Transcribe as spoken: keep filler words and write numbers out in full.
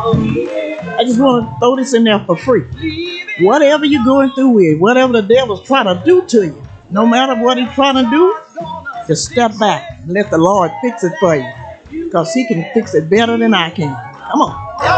I just want to throw this in there for free. Whatever you're going through with, whatever the devil's trying to do to you, no matter what he's trying to do, just step back and let the Lord fix it for you. Because he can fix it better than I can. Come on.